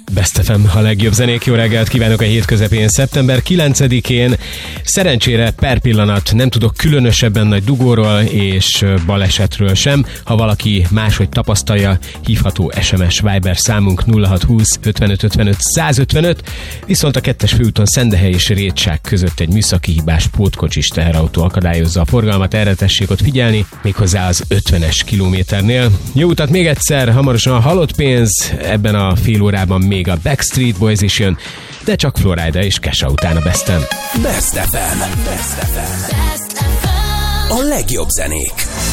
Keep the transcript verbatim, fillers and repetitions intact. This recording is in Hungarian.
Best ef em, a legjobb zenék. Jó reggelt kívánok a hét közepén, szeptember kilencedikén. Szerencsére per pillanat nem tudok különösebben nagy dugóról és balesetről sem. Ha valaki máshogy tapasztalja, hívható es em es Viber számunk nulla hat húsz ötvenöt ötvenöt százötvenöt, viszont a kettes főúton Szendehely és Rétság között egy műszaki hibás pótkocsis teherautó akadályozza a forgalmat, erre tessék ott figyelni, méghozzá az ötvenes kilométernél. Jó utat még egyszer, hamarosan a halott pénz, ebben a fél órában még a Backstreet Boys is jön, de csak Florida és Kesha után a Best em. Best ef em. Best ef em. A legjobb zenék.